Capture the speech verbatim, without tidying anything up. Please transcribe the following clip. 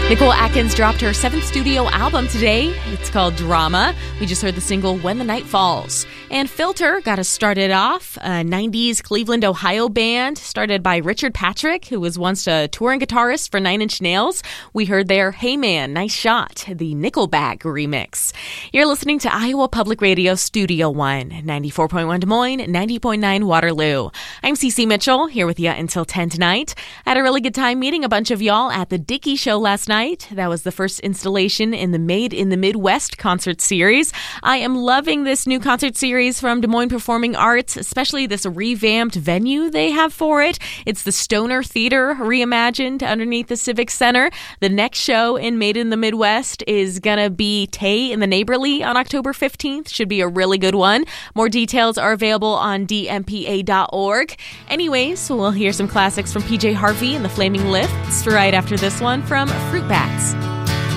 Nicole Atkins dropped her seventh studio album today. It's called Drama. We just heard the single When the Night Falls. And Filter got us started off, a nineties Cleveland, Ohio band started by Richard Patrick, who was once a touring guitarist for Nine Inch Nails. We heard their Hey Man, Nice Shot, the Nickelback remix. You're listening to Iowa Public Radio Studio One, ninety-four point one Des Moines, ninety point nine Waterloo. I'm Cece Mitchell, here with you until ten tonight. I had a really good time meeting a bunch of y'all at the Dickey Show last night. That was the first installation in the Made in the Midwest concert series. I am loving this new concert series from Des Moines Performing Arts, especially this revamped venue they have for it. It's the Stoner Theater reimagined underneath the Civic Center. The next show in Made in the Midwest is going to be Tay in the Neighborly on October fifteenth. Should be a really good one. More details are available on D M P A dot org. Anyways, we'll hear some classics from P J Harvey and the Flaming Lifts right after this one from Fruitbats.